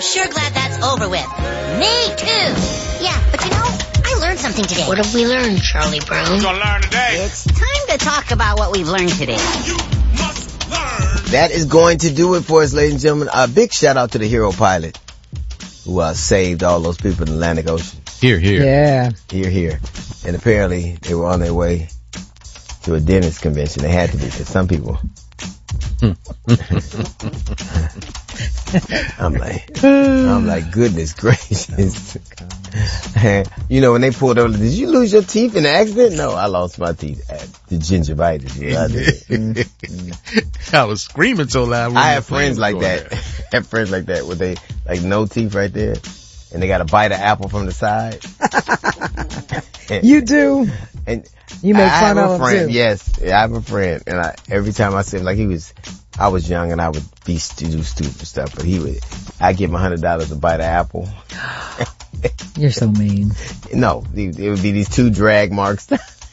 Sure glad that's over with. Me too. Yeah, but I learned something today. What have we learned, Charlie Brown? What you gonna learn today? It's time to talk about what we've learned today. You must learn. That is going to do it for us, ladies and gentlemen. A big shout out to the hero pilot who saved all those people in the Atlantic Ocean. Here. Yeah. Here. And apparently they were on their way to a dentist convention. They had to be, because some people... I'm like, goodness gracious. When they pulled over, did you lose your teeth in the accident? No, I lost my teeth at the gingivitis. I was screaming so loud. I have friends like that. Where they, like, no teeth right there. And they got to bite an apple from the side. You do? And you make fun of him too. Yes, I have a friend. And every time I see him, like I was young and I would do stupid stuff, but I'd give him $100 to bite an apple. You're so mean. No, it would be these 2 drag marks.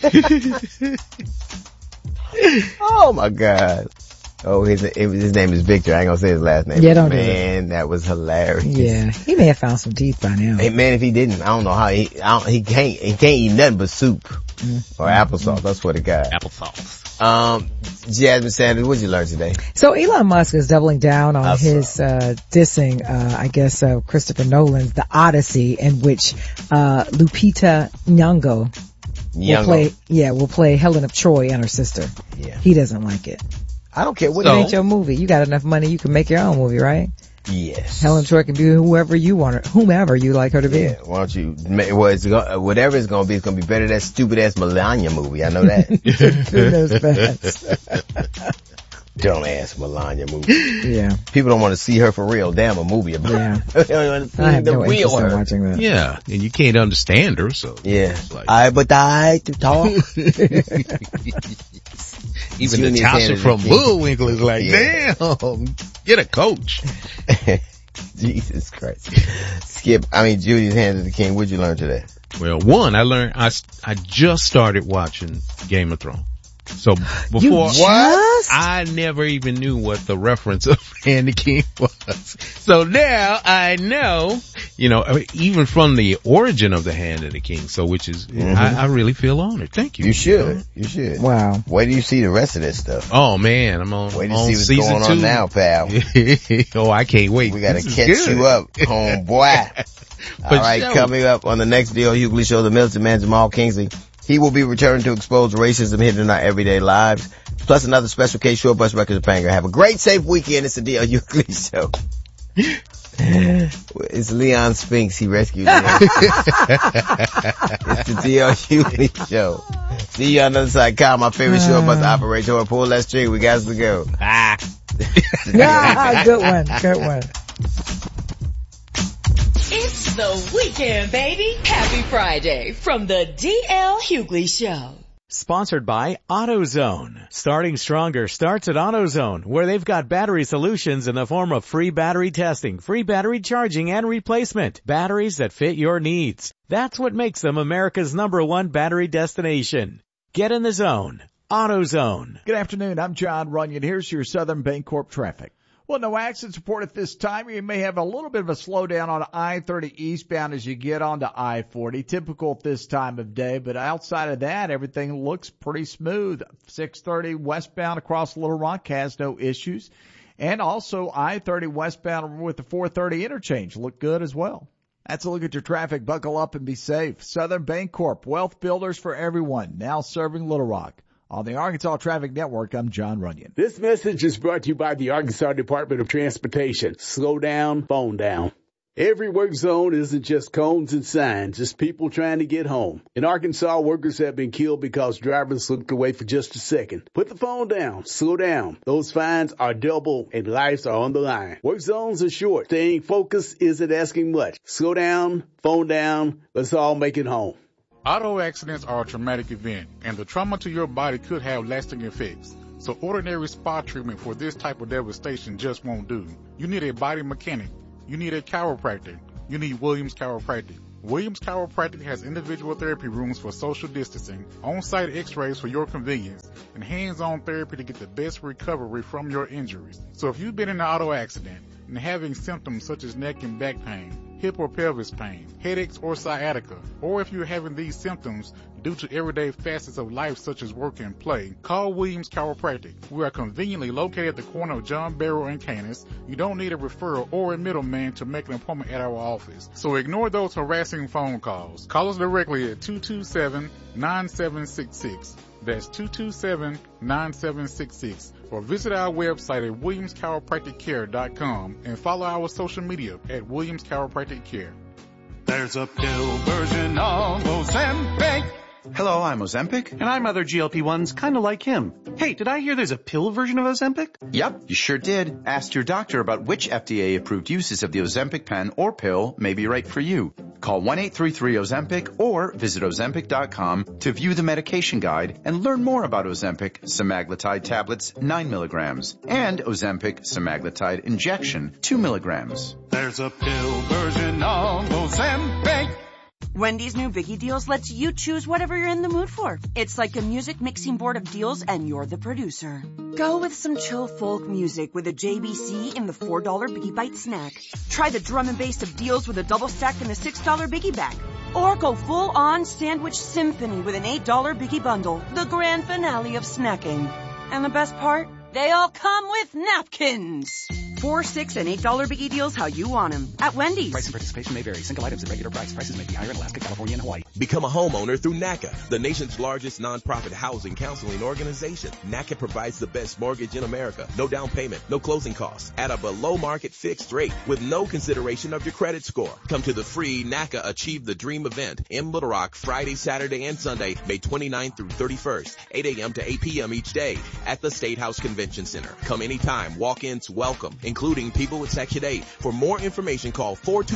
Oh my God. Oh, his name is Victor. I ain't gonna say his last name. Yeah, don't Man, do it. that was hilarious. Yeah, he may have found some teeth by now. Hey man, if he didn't, I don't know how he can't eat nothing but soup or applesauce. That's what it got. Applesauce. Jasmine Sanders, what'd you learn today? So Elon Musk is doubling down on his dissing, Christopher Nolan's The Odyssey, in which Lupita Nyong'o will play Helen of Troy and her sister. Yeah. He doesn't like it. I don't care what it ain't your movie. You got enough money, you can make your own movie, right? Yes. Helen Troy can be whoever you want her, whomever you like her to be. Yeah, why don't you, whatever it's gonna be better than that stupid ass Melania movie. I know that. Who knows best? Dumb ass Melania movie. Yeah. People don't want to see her for real. Damn, a movie about her. They don't want to see I have the no real her. Watching that. Yeah, and you can't understand her, so. Yeah. Like, but I to talk. Even Natasha from Bullwinkle is like, damn, get a coach. Jesus Christ. Judy's Hands of the King. What'd you learn today? Well, one, I just started watching Game of Thrones. So before, I never even knew what the reference of Hand the King was. So now I know, even from the origin of the Hand of the King. So which is, I really feel honored. Thank you. You should. Wow. Wait till you see the rest of this stuff. Oh man, I'm on. Wait to see what's going on now, pal. Oh, I can't wait. We gotta catch you up, homeboy. All right, coming up on the next D.L. Hughley Show, the militant man Jamal Kingsley. He will be returning to expose racism hidden in our everyday lives. Plus another special case, Short Bus Records of Banger. Have a great, safe weekend. It's the D.L. Hughley Show. It's Leon Spinks. He rescued Leon. It's the D.L. Hughley Show. See you on the other side. Kyle, my favorite short bus operator. Pull that string. We got to go. Good one. It's the weekend, baby. Happy Friday from the DL Hughley Show. Sponsored by AutoZone. Starting stronger starts at AutoZone, where they've got battery solutions in the form of free battery testing, free battery charging, and replacement. Batteries that fit your needs. That's what makes them America's #1 battery destination. Get in the zone. AutoZone. Good afternoon. I'm John Runyon. Here's your Southern Bancorp traffic. Well, no accidents reported this time. You may have a little bit of a slowdown on I-30 eastbound as you get onto I-40. Typical at this time of day, but outside of that, everything looks pretty smooth. 630 westbound across Little Rock has no issues. And also I-30 westbound with the 430 interchange look good as well. That's a look at your traffic. Buckle up and be safe. Southern Bancorp, wealth builders for everyone, now serving Little Rock. On the Arkansas Traffic Network, I'm John Runyon. This message is brought to you by the Arkansas Department of Transportation. Slow down, phone down. Every work zone isn't just cones and signs. It's people trying to get home. In Arkansas, workers have been killed because drivers looked away for just a second. Put the phone down. Slow down. Those fines are double and lives are on the line. Work zones are short. Staying focused isn't asking much. Slow down, phone down. Let's all make it home. Auto accidents are a traumatic event, and the trauma to your body could have lasting effects. So ordinary spa treatment for this type of devastation just won't do. You need a body mechanic. You need a chiropractor. You need Williams Chiropractic. Williams Chiropractic has individual therapy rooms for social distancing, on-site x-rays for your convenience, and hands-on therapy to get the best recovery from your injuries. So if you've been in an auto accident, and having symptoms such as neck and back pain, hip or pelvis pain, headaches or sciatica, or if you're having these symptoms due to everyday facets of life such as work and play, call Williams Chiropractic. We are conveniently located at the corner of John Barrow and Canis. You don't need a referral or a middleman to make an appointment at our office. So ignore those harassing phone calls. Call us directly at 227-9766. That's 227-9766. Or visit our website at williamschiropracticcare.com and follow our social media at Williams Chiropractic Care. There's a pill version of Ozempic. Hello, I'm Ozempic. And I'm other GLP-1s kind of like him. Hey, did I hear there's a pill version of Ozempic? Yep, you sure did. Ask your doctor about which FDA-approved uses of the Ozempic pen or pill may be right for you. Call 1-833-OZEMPIC or visit Ozempic.com to view the medication guide and learn more about Ozempic semaglutide tablets 9 milligrams and Ozempic semaglutide injection 2 milligrams. There's a pill version of Ozempic. Wendy's new Biggie Deals lets you choose whatever you're in the mood for. It's like a music mixing board of deals and you're the producer. Go with some chill folk music with a JBC in the $4 Biggie Bite snack. Try the drum and bass of deals with a double stack in the $6 Biggie bag. Or go full on sandwich symphony with an $8 Biggie bundle. The grand finale of snacking. And the best part? They all come with napkins. $4, $6, and $8 Biggie Deals how you want them. At Wendy's. Price and participation may vary. Single items at regular price. Prices may be higher in Alaska, California, and Hawaii. Become a homeowner through NACA, the nation's largest nonprofit housing counseling organization. NACA provides the best mortgage in America. No down payment, no closing costs, at a below market fixed rate with no consideration of your credit score. Come to the free NACA Achieve the Dream event in Little Rock Friday, Saturday, and Sunday, May 29th through 31st, 8 a.m. to 8 p.m. each day at the State House Convention Center. Come anytime. Walk-ins welcome, including people with Section 8. For more information, call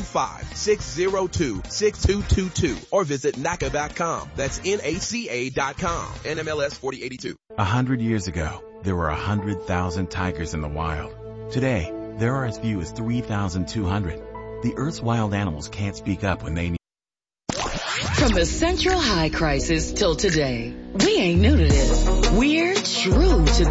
425-602-6222 or visit NACA.com. That's NACA.com. NMLS 4082. 100 years ago, there were 100,000 tigers in the wild. Today, there are as few as 3,200. The Earth's wild animals can't speak up when they need. From the Central High crisis till today, we ain't new to this. We're true to